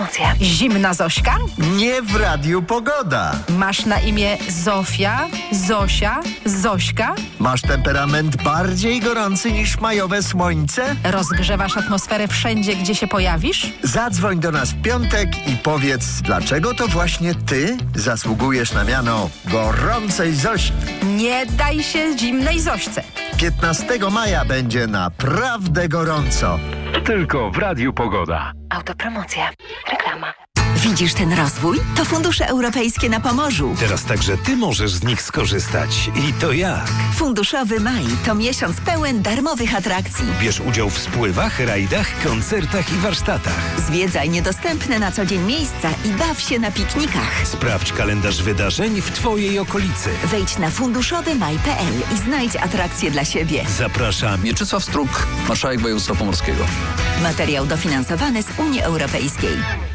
promocję. Zimna Zośka? Nie w Radiu Pogoda. Masz na imię Zofia, Zosia, Zośka? Masz temperament bardziej gorący niż majowe słońce? Rozgrzewasz atmosferę wszędzie, gdzie się pojawisz? Zadzwoń do nas w piątek i powiedz, dlaczego to właśnie ty zasługujesz na miano gorącej Zośki. Nie daj się zimnej Zośce. 15 maja będzie naprawdę gorąco. Tylko w Radiu Pogoda. Autopromocja. Reklama. Widzisz ten rozwój? To fundusze europejskie na Pomorzu. Teraz także ty możesz z nich skorzystać. I to jak? Funduszowy maj to miesiąc pełen darmowych atrakcji. Bierz udział w spływach, rajdach, koncertach i warsztatach. Zwiedzaj niedostępne na co dzień miejsca i baw się na piknikach. Sprawdź kalendarz wydarzeń w twojej okolicy. Wejdź na funduszowymaj.pl i znajdź atrakcje dla siebie. Zapraszam. Mieczysław Struk, marszałek województwa pomorskiego. Materiał dofinansowany z Unii Europejskiej.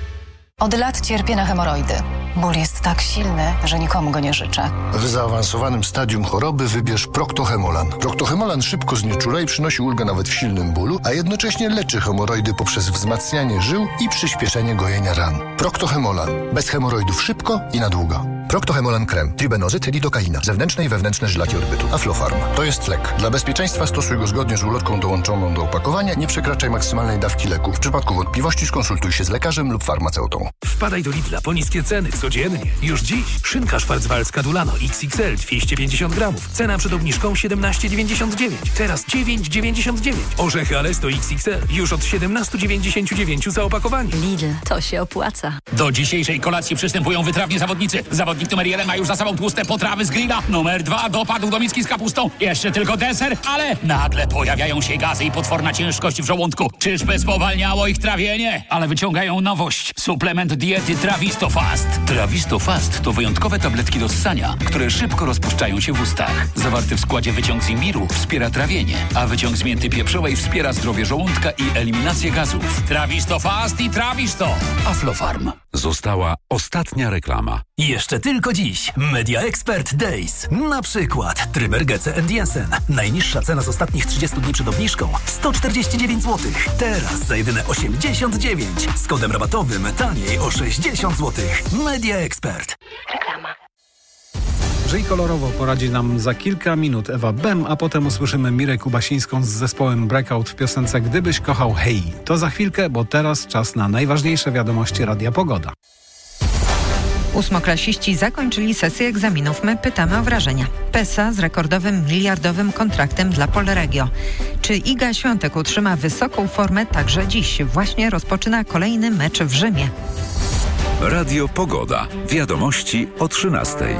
Od lat cierpię na hemoroidy. Ból jest tak silny, że nikomu go nie życzę. W zaawansowanym stadium choroby wybierz Proctohemolan. Proctohemolan szybko znieczula i przynosi ulgę nawet w silnym bólu, a jednocześnie leczy hemoroidy poprzez wzmacnianie żył i przyspieszenie gojenia ran. Proctohemolan. Bez hemoroidów szybko i na długo. Proctohemolan krem, tribenozyt, lidokaina, zewnętrzne i wewnętrzne żylaki odbytu, Aflofarm. To jest lek. Dla bezpieczeństwa stosuj go zgodnie z ulotką dołączoną do opakowania. Nie przekraczaj maksymalnej dawki leku. W przypadku wątpliwości skonsultuj się z lekarzem lub farmaceutą. Wpadaj do Lidla po niskie ceny codziennie. Już dziś szynka schwarzwaldzka Dulano XXL 250 gramów. Cena przed obniżką 17,99. Teraz 9,99. Orzechy Alesto XXL już od 17,99 za opakowanie. Lidl, to się opłaca. Do dzisiejszej kolacji przystępują wytrawni zawodnicy. Zawodnik numer 1 ma już za sobą tłuste potrawy z grilla. Numer 2 dopadł do miski z kapustą. Jeszcze tylko deser, ale nagle pojawiają się gazy i potworna ciężkość w żołądku. Czyżby spowalniało ich trawienie? Ale wyciągają nowość. Suplement diety Trawisto Fast. Trawisto Fast to wyjątkowe tabletki do ssania, które szybko rozpuszczają się w ustach. Zawarty w składzie wyciąg z imbiru wspiera trawienie, a wyciąg z mięty pieprzowej wspiera zdrowie żołądka i eliminację gazów. Trawisto Fast i Trawisto. Aflofarm. Została ostatnia reklama. Jeszcze tylko dziś Media Expert Days. Na przykład trymer GC & Jensen. Najniższa cena z ostatnich 30 dni przed obniżką 149 zł. Teraz za jedyne 89. Z kodem rabatowym taniej o 60 zł. Media Expert. Reklama. Żyj kolorowo poradzi nam za kilka minut Ewa Bem, a potem usłyszymy Mirę Kubasińską z zespołem Breakout w piosence Gdybyś kochał hej. To za chwilkę, bo teraz czas na najważniejsze wiadomości Radia Pogoda. Ósmoklasiści zakończyli sesję egzaminów. My pytamy o wrażenia. PESA z rekordowym miliardowym kontraktem dla Polregio. Czy Iga Świątek utrzyma wysoką formę także dziś? Właśnie rozpoczyna kolejny mecz w Rzymie. Radio Pogoda. Wiadomości o 13:00.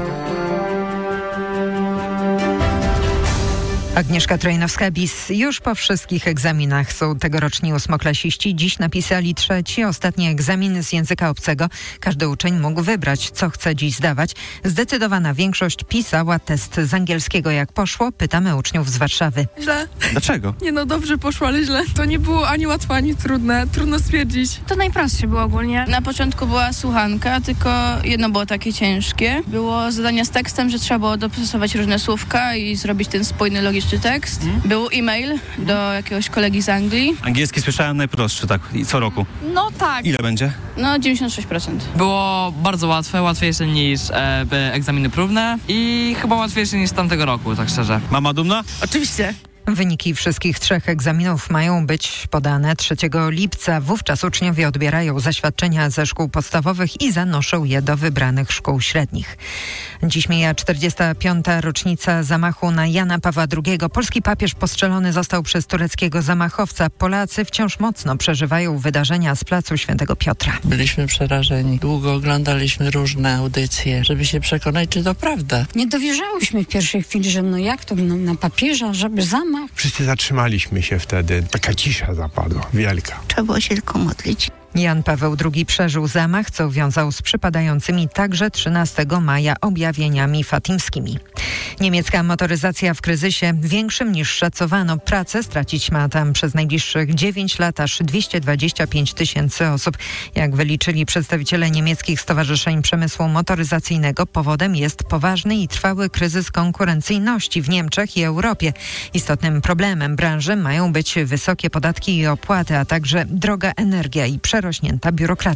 Agnieszka Trojnowska-Bis. Już po wszystkich egzaminach są tegoroczni ósmoklasiści. Dziś napisali trzeci, ostatni egzamin z języka obcego. Każdy uczeń mógł wybrać, co chce dziś zdawać. Zdecydowana większość pisała test z angielskiego. Jak poszło? Pytamy uczniów z Warszawy. Źle. Dlaczego? Nie no, dobrze poszło, ale źle. To nie było ani łatwe, ani trudne. Trudno stwierdzić. To najprostsze było ogólnie. Na początku była słuchanka, tylko jedno było takie ciężkie. Było zadania z tekstem, że trzeba było dostosować różne słówka i zrobić ten spójny, logiczny tekst. Był e-mail do jakiegoś kolegi z Anglii. Angielski słyszałem najprostszy, tak, co roku. No tak. Ile będzie? No 96%. Było bardzo łatwe, łatwiejsze niż egzaminy próbne i chyba łatwiejsze niż tamtego roku, tak szczerze. Mama dumna? Oczywiście. Wyniki wszystkich trzech egzaminów mają być podane 3 lipca. Wówczas uczniowie odbierają zaświadczenia ze szkół podstawowych i zanoszą je do wybranych szkół średnich. Dziś mija 45. rocznica zamachu na Jana Pawła II. Polski papież postrzelony został przez tureckiego zamachowca. Polacy wciąż mocno przeżywają wydarzenia z placu Świętego Piotra. Byliśmy przerażeni. Długo oglądaliśmy różne audycje, żeby się przekonać, czy to prawda. Nie dowierzałyśmy w pierwszej chwili, że no jak to na papieża, żeby zamach. Wszyscy zatrzymaliśmy się wtedy. Taka cisza zapadła, wielka. Trzeba było się tylko modlić. Jan Paweł II przeżył zamach, co wiązał z przypadającymi także 13 maja objawieniami fatimskimi. Niemiecka motoryzacja w kryzysie większym niż szacowano. Pracę stracić ma tam przez najbliższych 9 lat aż 225 000 osób. Jak wyliczyli przedstawiciele niemieckich stowarzyszeń przemysłu motoryzacyjnego, powodem jest poważny i trwały kryzys konkurencyjności w Niemczech i Europie. Istotnym problemem branży mają być wysokie podatki i opłaty, a także droga energia i przerośnięta biurokracja.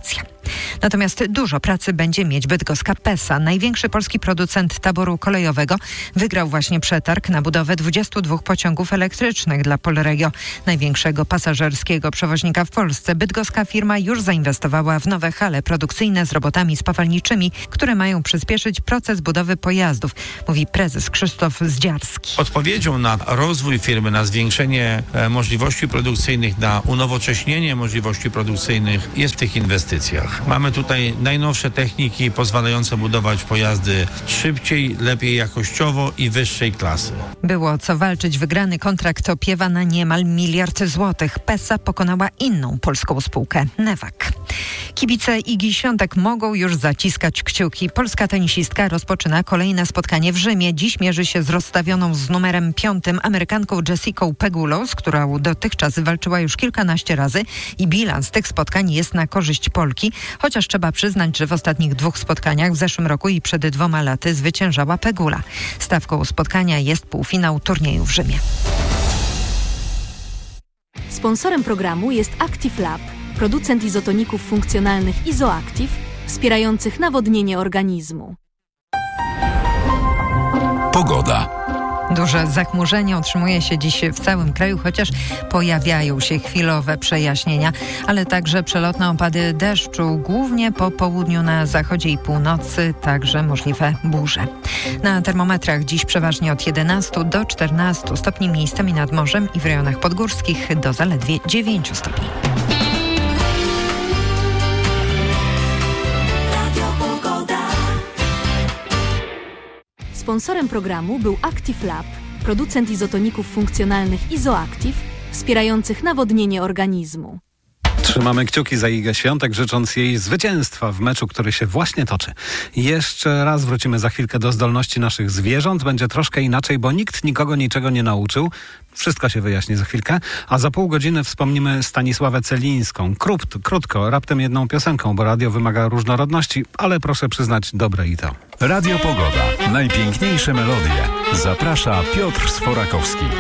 Natomiast dużo pracy będzie mieć bydgoska PESA. Największy polski producent taboru kolejowego wygrał właśnie przetarg na budowę 22 pociągów elektrycznych dla Polregio, największego pasażerskiego przewoźnika w Polsce. Bydgoska firma już zainwestowała w nowe hale produkcyjne z robotami spawalniczymi, które mają przyspieszyć proces budowy pojazdów, mówi prezes Krzysztof Zdziarski. Odpowiedzią na rozwój firmy, na zwiększenie możliwości produkcyjnych, na unowocześnienie możliwości produkcyjnych jest w tych inwestycjach. Mamy tutaj najnowsze techniki pozwalające budować pojazdy szybciej, lepiej jakościowo i wyższej klasy. Było co walczyć. Wygrany kontrakt opiewa na niemal 1 miliard złotych. PESA pokonała inną polską spółkę, Newag. Kibice Igi Świątek mogą już zaciskać kciuki. Polska tenisistka rozpoczyna kolejne spotkanie w Rzymie. Dziś mierzy się z rozstawioną z numerem 5 Amerykanką Jessicą Pegulą, z którą dotychczas walczyła już kilkanaście razy i bilans tych spotkań jest na korzyść Polki, chociaż trzeba przyznać, że w ostatnich 2 spotkaniach w zeszłym roku i przed 2 laty zwyciężała Pegula. Stawką spotkania jest półfinał turnieju w Rzymie. Sponsorem programu jest Active Lab, producent izotoników funkcjonalnych Izoactive, wspierających nawodnienie organizmu. Pogoda. Duże zachmurzenie utrzymuje się dziś w całym kraju, chociaż pojawiają się chwilowe przejaśnienia, ale także przelotne opady deszczu, głównie po południu na zachodzie i północy, także możliwe burze. Na termometrach dziś przeważnie od 11 do 14 stopni, miejscami nad morzem i w rejonach podgórskich do zaledwie 9 stopni. Sponsorem programu był Active Lab, producent izotoników funkcjonalnych Izoactive, wspierających nawodnienie organizmu. Trzymamy kciuki za Igę Świątek, życząc jej zwycięstwa w meczu, który się właśnie toczy. Jeszcze raz wrócimy za chwilkę do zdolności naszych zwierząt. Będzie troszkę inaczej, bo nikt nikogo niczego nie nauczył. Wszystko się wyjaśni za chwilkę. A za pół godziny wspomnimy Stanisławę Celińską. Krótko, raptem jedną piosenką, bo radio wymaga różnorodności, ale proszę przyznać, dobre i to. Radio Pogoda. Najpiękniejsze melodie. Zaprasza Piotr Sforakowski.